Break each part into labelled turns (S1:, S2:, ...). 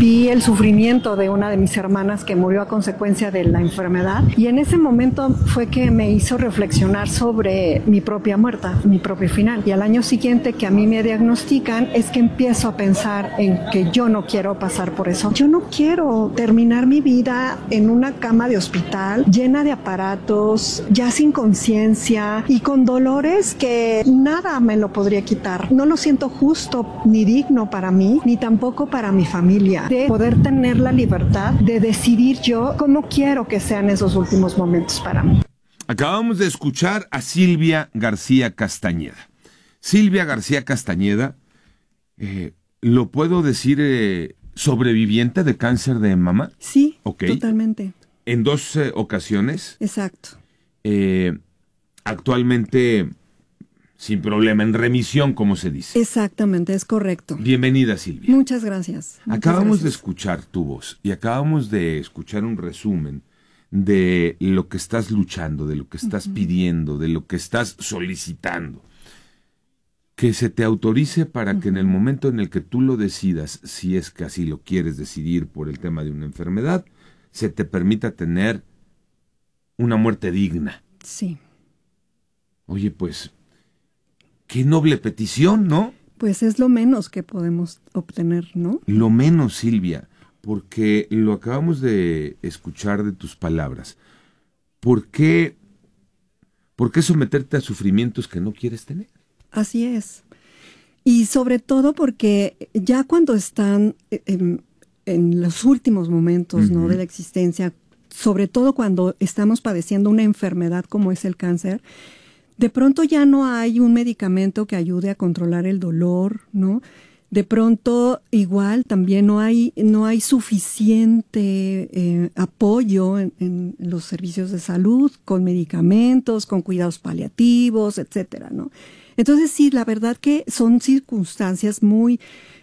S1: vi el sufrimiento de una de mis hermanas que murió a consecuencia de la enfermedad, y en ese momento fue que me hizo reflexionar sobre mi propia muerte, mi propio final. Y al año siguiente que a mí me diagnostican es que empiezo a pensar en que yo no quiero pasar por eso. Yo no quiero terminar mi vida en una cama de hospital llena de aparatos, ya sin conciencia y con dolores que nada me lo podría quitar. No lo siento justo ni digno para mí, ni tampoco para mi familia, de poder tener la libertad de decidir yo cómo quiero que sean esos últimos momentos para mí.
S2: Acabamos de escuchar a Silvia García Castañeda. Silvia García Castañeda, ¿lo puedo decir sobreviviente de cáncer de mama?
S1: Sí, okay. Totalmente.
S2: En 2 ocasiones.
S1: Exacto.
S2: Actualmente sin problema, en remisión, como se dice.
S1: Exactamente, es correcto.
S2: Bienvenida, Silvia.
S1: Muchas gracias.
S2: Acabamos de escuchar tu voz y acabamos de escuchar un resumen de lo que estás luchando, de lo que estás pidiendo, de lo que estás solicitando. Que se te autorice para que en el momento en el que tú lo decidas, si es que así lo quieres decidir por el tema de una enfermedad, se te permita tener una muerte digna.
S1: Sí.
S2: Oye, pues, qué noble petición, ¿no?
S1: Pues es lo menos que podemos obtener, ¿no?
S2: Lo menos, Silvia, porque lo acabamos de escuchar de tus palabras. ¿Por qué someterte a sufrimientos que no quieres tener?
S1: Así es. Y sobre todo porque ya cuando están en los últimos momentos, ¿no?, de la existencia, sobre todo cuando estamos padeciendo una enfermedad como es el cáncer, de pronto ya no hay un medicamento que ayude a controlar el dolor, ¿no? De pronto igual también no hay suficiente apoyo en los servicios de salud, con medicamentos, con cuidados paliativos, etcétera, ¿no? Entonces sí, la verdad que son circunstancias muy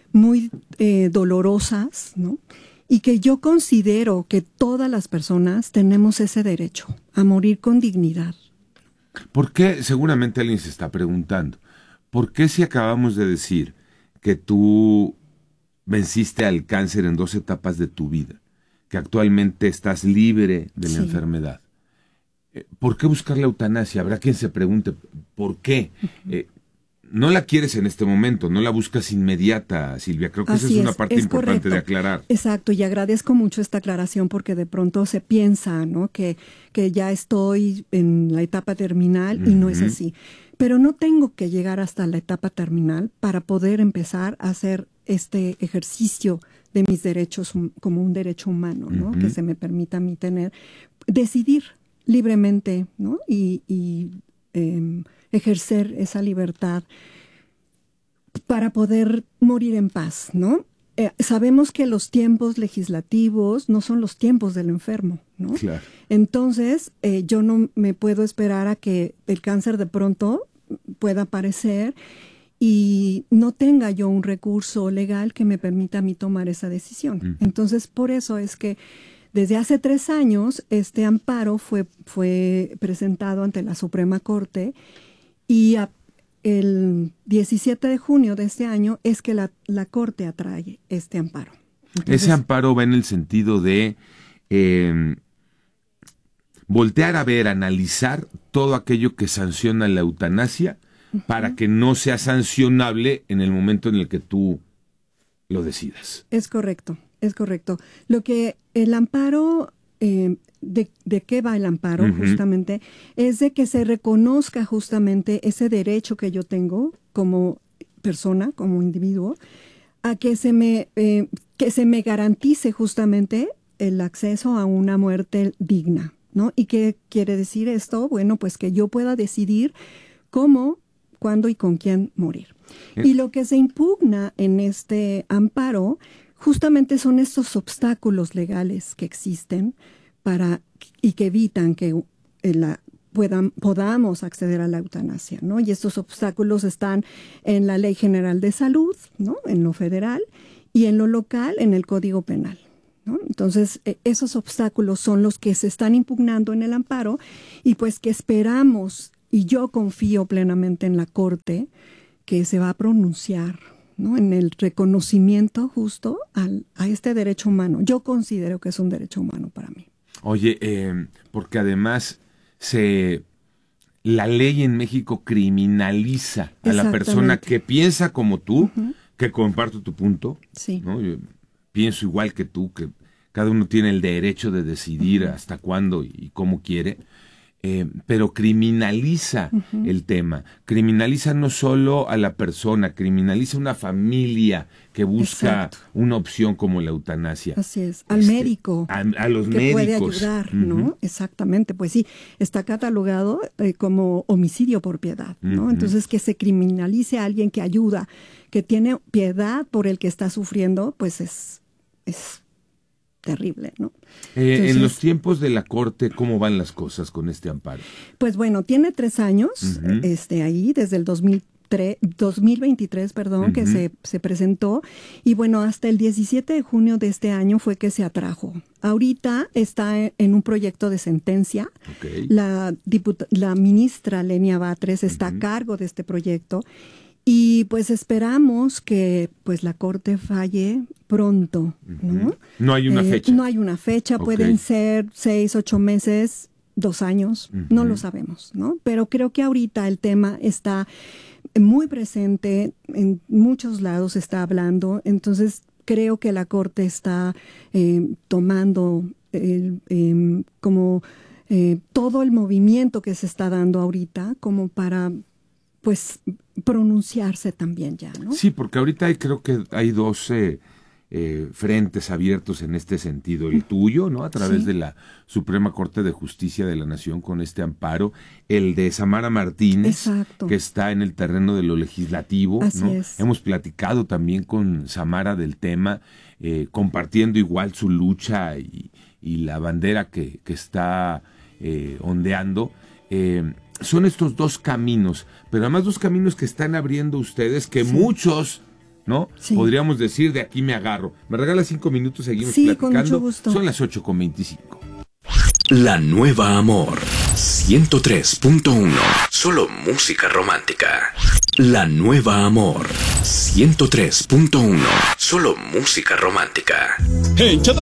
S1: dolorosas, ¿no? Y que yo considero que todas las personas tenemos ese derecho a morir con dignidad.
S2: ¿Por qué? Seguramente alguien se está preguntando. ¿Por qué si acabamos de decir que tú venciste al cáncer en 2 etapas de tu vida, que actualmente estás libre de la enfermedad? ¿Por qué buscar la eutanasia? Habrá quien se pregunte, ¿por qué? No la quieres en este momento, no la buscas inmediata, Silvia. Creo que esa es una parte importante de aclarar.
S1: Exacto, y agradezco mucho esta aclaración porque de pronto se piensa, ¿no?, que ya estoy en la etapa terminal y no es así. Pero no tengo que llegar hasta la etapa terminal para poder empezar a hacer este ejercicio de mis derechos como un derecho humano, ¿no? Que se me permita a mí decidir libremente, ¿no? Y ejercer esa libertad para poder morir en paz, ¿no? Sabemos que los tiempos legislativos no son los tiempos del enfermo, ¿no?
S2: Claro.
S1: Entonces, yo no me puedo esperar a que el cáncer de pronto pueda aparecer y no tenga yo un recurso legal que me permita a mí tomar esa decisión. Entonces, por eso es que desde hace 3 años este amparo fue presentado ante la Suprema Corte y el 17 de junio de este año es que la Corte atrae este amparo. Entonces,
S2: ese amparo va en el sentido de voltear a ver, analizar todo aquello que sanciona la eutanasia para que no sea sancionable en el momento en el que tú lo decidas.
S1: Es correcto, es correcto. Lo que el amparo, ¿de qué va el amparo justamente? Es de que se reconozca justamente ese derecho que yo tengo como persona, como individuo, a que se me garantice justamente el acceso a una muerte digna, ¿no? ¿Y qué quiere decir esto? Bueno, pues que yo pueda decidir cómo, cuándo y con quién morir. Y lo que se impugna en este amparo justamente son estos obstáculos legales que existen y que evitan que podamos acceder a la eutanasia, ¿no? Y estos obstáculos están en la Ley General de Salud, ¿no?, en lo federal, y en lo local, en el Código Penal, ¿no? Entonces, esos obstáculos son los que se están impugnando en el amparo y pues que esperamos, y yo confío plenamente en la Corte, que se va a pronunciar ¿no? En el reconocimiento justo a este derecho humano. Yo considero que es un derecho humano para mí.
S2: Oye, porque además la ley en México criminaliza a la persona que piensa como tú, que comparto tu punto, ¿no? Yo pienso igual que tú, que cada uno tiene el derecho de decidir hasta cuándo y cómo quiere, pero criminaliza el tema, criminaliza no solo a la persona, criminaliza una familia que busca una opción como la eutanasia.
S1: Así es, al médico.
S2: A los
S1: que
S2: médicos.
S1: Puede ayudar, ¿no? Exactamente, pues sí, está catalogado como homicidio por piedad, ¿no? Entonces, que se criminalice a alguien que ayuda, que tiene piedad por el que está sufriendo, pues es terrible, ¿no? Entonces,
S2: en los tiempos de la Corte, ¿cómo van las cosas con este amparo?
S1: Pues bueno, tiene 3 años, ahí, desde el 2023, que se presentó, y bueno, hasta el 17 de junio de este año fue que se atrajo. Ahorita está en un proyecto de sentencia.
S2: Okay.
S1: La ministra Lenia Batres está a cargo de este proyecto. Y pues esperamos que pues la Corte falle pronto, ¿no?
S2: No hay una fecha.
S1: No hay una fecha, pueden ser 6, 8 meses, 2 años, no lo sabemos, ¿no? Pero creo que ahorita el tema está muy presente, en muchos lados se está hablando, entonces creo que la Corte está tomando todo el movimiento que se está dando ahorita como para pues pronunciarse también ya, ¿no?
S2: Sí, porque ahorita creo que hay 2 frentes abiertos en este sentido. El tuyo, ¿no? A través de la Suprema Corte de Justicia de la Nación con este amparo. El de Samara Martínez, que está en el terreno de lo legislativo,
S1: Así
S2: ¿no?
S1: es.
S2: Hemos platicado también con Samara del tema, compartiendo igual su lucha y la bandera que está ondeando. Son estos 2 caminos, pero además 2 caminos que están abriendo ustedes, que muchos, ¿no? Sí. Podríamos decir, de aquí me agarro. ¿Me regalas 5 minutos? Seguimos platicando.
S1: Con mucho gusto.
S2: Son las 8:25.
S3: La Nueva Amor 103.1. Solo música romántica. La Nueva Amor 103.1. Solo música romántica.